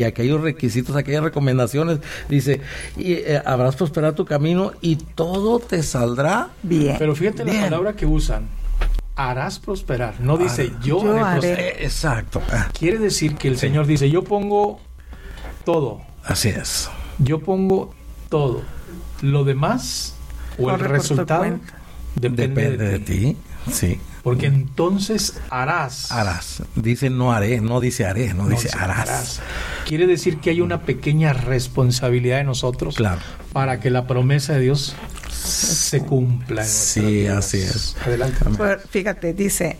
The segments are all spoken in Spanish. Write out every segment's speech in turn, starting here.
y aquellos requisitos, aquellas recomendaciones, dice, y habrás prosperado tu camino y todo te saldrá bien. Pero fíjate bien. La palabra que usan, harás prosperar, no dice yo haré prosperar. Exacto. Quiere decir que el Señor dice, yo pongo todo. Así es. Yo pongo todo. Lo demás o Corre el por tu resultado cuenta. Depende de ti. Sí. Porque entonces harás. Harás. Dice no haré, no dice haré, no dice harás. Quiere decir que hay una pequeña responsabilidad de nosotros, Claro. para que la promesa de Dios se cumpla en nuestras Sí, vidas. así es. Adelante. Pues, fíjate, dice,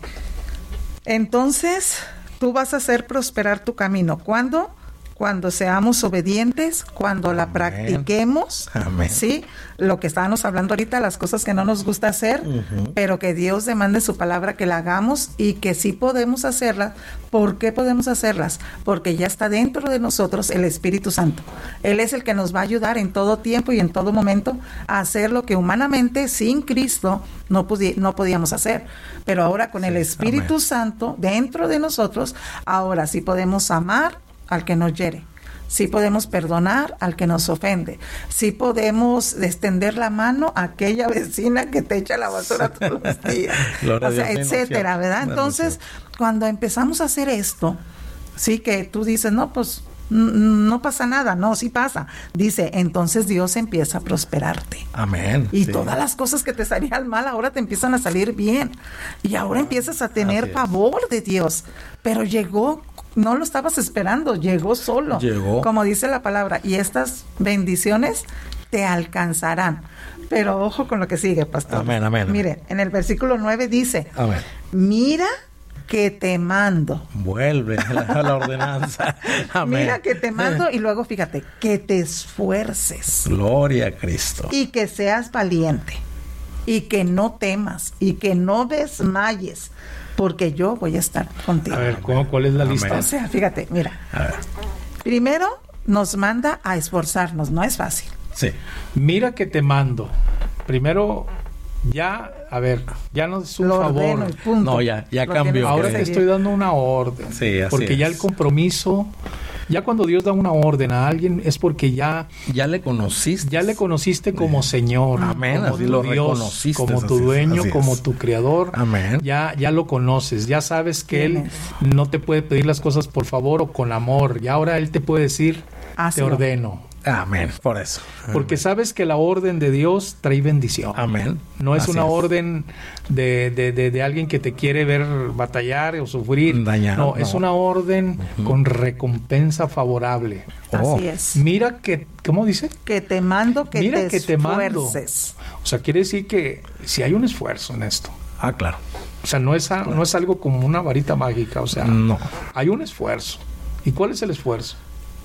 entonces tú vas a hacer prosperar tu camino. ¿Cuándo? Cuando seamos obedientes, cuando la practiquemos, Amén. ¿sí? Lo que estábamos hablando ahorita, las cosas que no nos gusta hacer, pero que Dios demande su palabra que la hagamos y que sí podemos hacerlas. ¿Por qué podemos hacerlas? Porque ya está dentro de nosotros el Espíritu Santo. Él es el que nos va a ayudar en todo tiempo y en todo momento a hacer lo que humanamente, sin Cristo, no podíamos hacer. Pero ahora con el Espíritu Santo dentro de nosotros, ahora sí podemos amar al que nos hiere, sí podemos perdonar al que nos ofende, sí podemos extender la mano a aquella vecina que te echa la basura todos los días, o sea, etcétera, ¿verdad? Entonces, cuando empezamos a hacer esto, sí, que tú dices, no, pues no pasa nada, no, sí pasa. Dice, entonces Dios empieza a prosperarte. Amén. Y todas las cosas que te salían mal ahora te empiezan a salir bien. Y ahora empiezas a tener favor de Dios. Pero llegó, no lo estabas esperando, llegó solo. Llegó. Como dice la palabra, y estas bendiciones te alcanzarán. Pero ojo con lo que sigue, pastor. Amén, amén. Mire, en el versículo 9 dice, amén. Mira que te mando. Vuelve a la ordenanza. Amén. Mira que te mando y luego fíjate, que te esfuerces. Gloria a Cristo. Y que seas valiente. Y que no temas. Y que no desmayes. Porque yo voy a estar contigo. A ver, ¿cuál es la lista? O sea, fíjate, mira. A ver. Primero nos manda a esforzarnos. No es fácil. Sí. Mira que te mando. Primero, ya, a ver, ya no es un Lo favor. ordeno y punto. No, ya Lo cambió. tienes que Ahora te seguir. estoy dando una orden. Sí, así porque ya es. el compromiso, ya cuando Dios da una orden a alguien es porque ya le conociste como Señor, Amén, como así tu lo Dios, reconociste, como tu así es, dueño, así es. como tu creador. Amén. Ya lo conoces, ya sabes que ¿Quién Él no te puede pedir las cosas por favor o con amor. Y ahora Él te puede decir, Hazlo. te ordeno. Amén, por eso. Porque sabes que la orden de Dios trae bendición. Amén. No es Así una orden de alguien que te quiere ver batallar o sufrir. Dañar, no, es una orden con recompensa favorable. Así es. Mira que, ¿cómo dice? Que te mando que Mira te que te mando. esfuerces. O sea, quiere decir que si hay un esfuerzo en esto. Ah, claro. O sea, no es algo como una varita mágica. O sea, No. hay un esfuerzo. ¿Y cuál es el esfuerzo?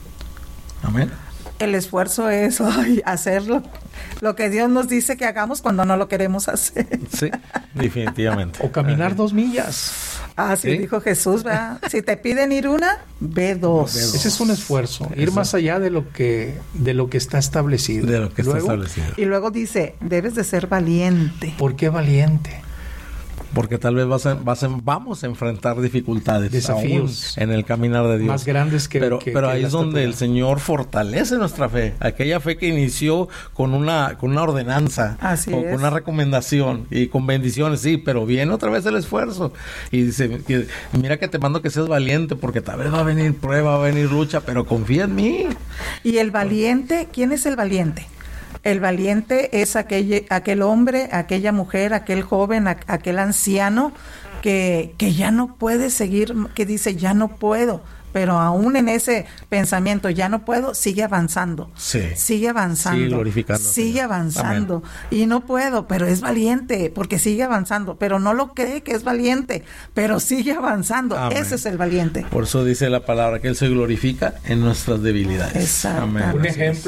Amén. El esfuerzo es hacer lo que Dios nos dice que hagamos cuando no lo queremos hacer. Sí, definitivamente. O caminar 2 millas. Así Sí. dijo Jesús, ¿verdad? Si te piden ir una, ve 2. Ese es un esfuerzo. Ir Eso. más allá de lo que está establecido. De lo que está Luego, establecido. Y luego dice, debes de ser valiente. ¿Por qué valiente? Porque tal vez vamos a enfrentar dificultades, Desafíos. aún en el caminar de Dios. Más grandes que Pero ahí la es donde estatura. el Señor fortalece nuestra fe. Aquella fe que inició con una ordenanza, Así con es. una recomendación y con bendiciones, sí, pero viene otra vez el esfuerzo. Y dice, mira que te mando que seas valiente, porque tal vez va a venir prueba, va a venir lucha, pero confía en mí. Y el valiente, ¿quién es el valiente? El valiente es aquel hombre, aquella mujer, aquel joven, aquel anciano que ya no puede seguir, que dice, ya no puedo. Pero aún en ese pensamiento, ya no puedo, sigue avanzando. Sí. Sigue avanzando. Sigue glorificando al Sigue Señor. avanzando. Y no puedo, pero es valiente, porque sigue avanzando. Pero no lo cree que es valiente, pero sigue avanzando. Amén. Ese es el valiente. Por eso dice la palabra que Él se glorifica en nuestras debilidades. Exactamente. Amén.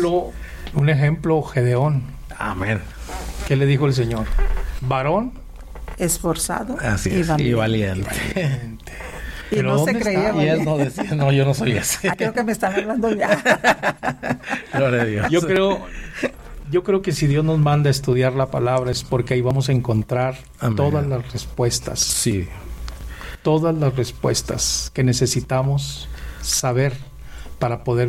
Un ejemplo, Gedeón. Amén. ¿Qué le dijo el Señor? Varón. Esforzado Así es. Y valiente. Y Pero no se ¿dónde creía está? Y él valiente. no decía, no, yo no soy ese. Creo que me están hablando ya. Gloria a Dios. Yo creo que si Dios nos manda a estudiar la palabra es porque ahí vamos a encontrar Amén. todas las respuestas. Sí. Todas las respuestas que necesitamos saber para poder